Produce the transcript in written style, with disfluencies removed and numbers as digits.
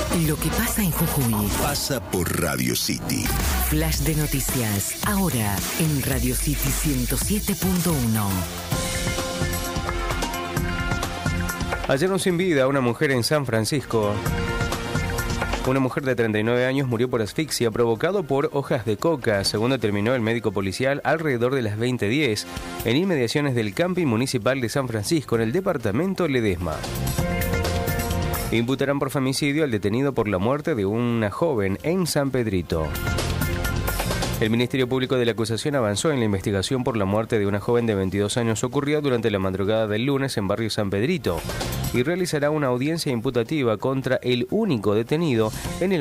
Lo que pasa en Jujuy pasa por Radio City. Flash de noticias, ahora en Radio City 107.1. Hallaron sin vida a una mujer en San Francisco. Una mujer de 39 años murió por asfixia provocado por hojas de coca, según determinó el médico policial alrededor de las 20:10, en inmediaciones del camping municipal de San Francisco, en el departamento Ledesma. Imputarán por femicidio al detenido por la muerte de una joven en San Pedrito. El Ministerio Público de la Acusación avanzó en la investigación por la muerte de una joven de 22 años ocurrida durante la madrugada del lunes en barrio San Pedrito y realizará una audiencia imputativa contra el único detenido en el